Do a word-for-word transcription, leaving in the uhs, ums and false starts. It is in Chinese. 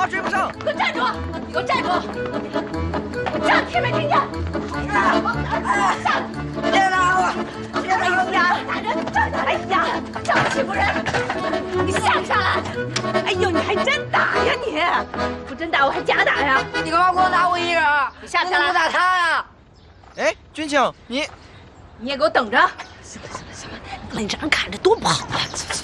怕追不上。 给我站住！你给我站住！站，听没听见？下来！ 别打我！别打我！ 打人！站！哎呀，这样欺负人！你下不下来？哎呦，你还真打呀你！不真打我还假打呀？ 你干嘛光打我一人？ 你下不下来？ 不打他呀？哎，军庆，你你也给我等着！行了行了行了，你让人看着多不好啊！